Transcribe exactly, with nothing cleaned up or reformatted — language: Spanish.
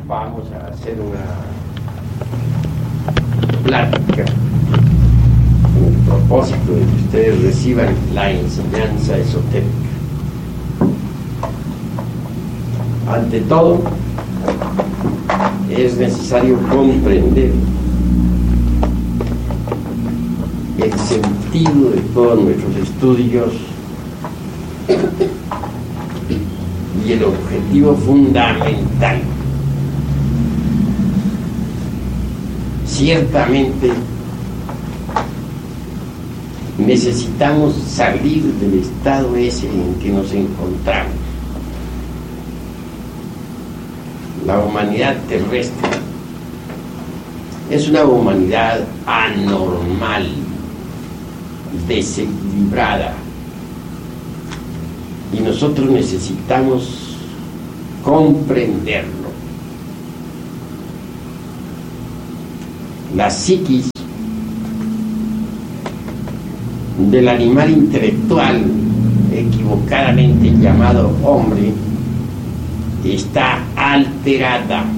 vamos a hacer una plática con el propósito de que ustedes reciban la enseñanza esotérica. Ante todo, es necesario comprender el sentido de todos nuestros estudios y el objetivo fundamental. Ciertamente necesitamos salir del estado ese en que nos encontramos. La humanidad terrestre es una humanidad anormal, desequilibrada, y nosotros necesitamos comprenderlo. La psiquis del animal intelectual, equivocadamente llamado hombre, está alterada.